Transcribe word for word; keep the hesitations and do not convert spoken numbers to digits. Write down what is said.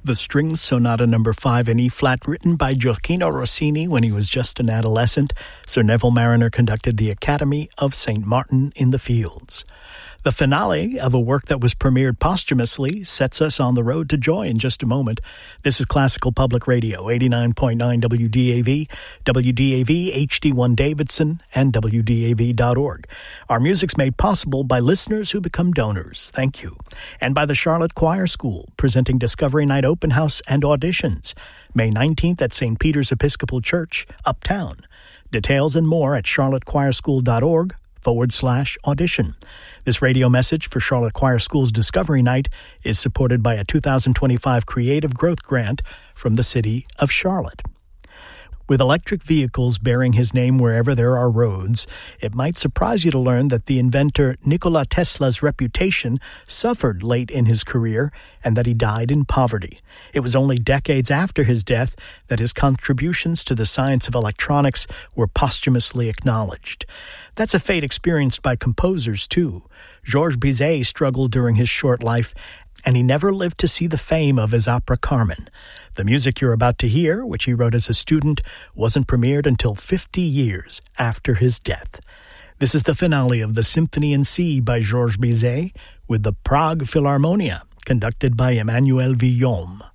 The Strings Sonata Number five in E-flat, written by Gioacchino Rossini when he was just an adolescent. Sir Neville Marriner conducted the Academy of Saint Martin in the Fields. The finale of a work that was premiered posthumously sets us on the road to joy in just a moment. This is Classical Public Radio, eighty-nine point nine W D A V, W D A V H D one Davidson, and W D A V dot org. Our music's made possible by listeners who become donors. Thank you. And by the Charlotte Choir School, presenting Discovery Night Open House and auditions, May nineteenth at Saint Peter's Episcopal Church, Uptown. Details and more at charlottechoirschool.org forward slash audition. This radio message for Charlotte Choir School's Discovery Night is supported by a two thousand twenty-five Creative Growth Grant from the City of Charlotte. With electric vehicles bearing his name wherever there are roads, it might surprise you to learn that the inventor Nikola Tesla's reputation suffered late in his career and that he died in poverty. It was only decades after his death that his contributions to the science of electronics were posthumously acknowledged. That's a fate experienced by composers, too. Georges Bizet struggled during his short life, and he never lived to see the fame of his opera Carmen. The music you're about to hear, which he wrote as a student, wasn't premiered until fifty years after his death. This is the finale of the Symphony in C by Georges Bizet with the Prague Philharmonia, conducted by Emmanuel Villaume.